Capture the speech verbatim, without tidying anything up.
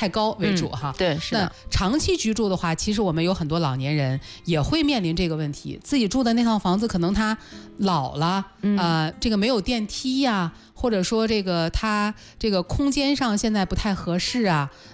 太高为主哈。 嗯、对，是的。 那长期居住的话，其实我们有很多老年人也会面临这个问题，自己住的那套房子可能他老了，嗯、呃，这个没有电梯呀、啊。或者说这个它这个空间上现在不太合适啊，